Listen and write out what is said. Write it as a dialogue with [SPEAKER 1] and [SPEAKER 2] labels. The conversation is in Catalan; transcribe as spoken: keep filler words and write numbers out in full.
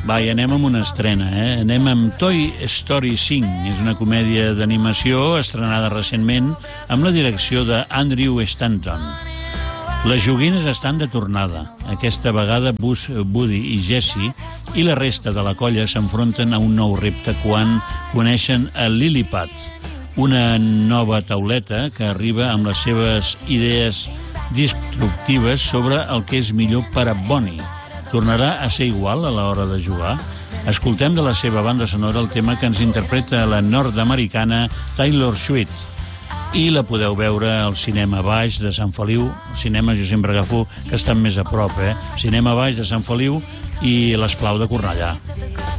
[SPEAKER 1] Va, i anem amb una estrena, eh? Anem amb Toy Story cinc. És una comèdia d'animació estrenada recentment amb la direcció d'Andrew Stanton. Les joguines estan de tornada. Aquesta vegada Buzz, Woody i Jessie i la resta de la colla s'enfronten a un nou repte quan coneixen a Lilliput, una nova tauleta que arriba amb les seves idees disruptives sobre el que és millor per a Bonnie. Tornarà a ser igual a l'hora de jugar? Escoltem de la seva banda sonora el tema que ens interpreta la nord-americana Taylor Swift. I la podeu veure al Cinema Baix de Sant Feliu. Cinema, jo sempre agafo que estan més a prop, eh? Cinema Baix de Sant Feliu i l'Esclau de Cornellà.